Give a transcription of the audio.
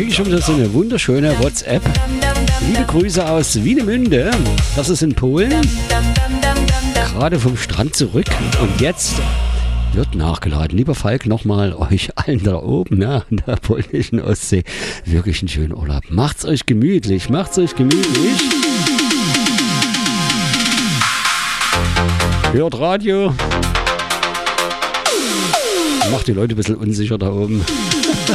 kriege ich schon wieder so eine wunderschöne WhatsApp. Liebe Grüße aus Wienemünde. Das ist in Polen. Gerade vom Strand zurück. Und jetzt wird nachgeladen. Lieber Falk, nochmal euch allen da oben, ne, an der polnischen Ostsee. Wirklich einen schönen Urlaub. Macht's euch gemütlich. Macht's euch gemütlich. Hört Radio. Macht die Leute ein bisschen unsicher da oben.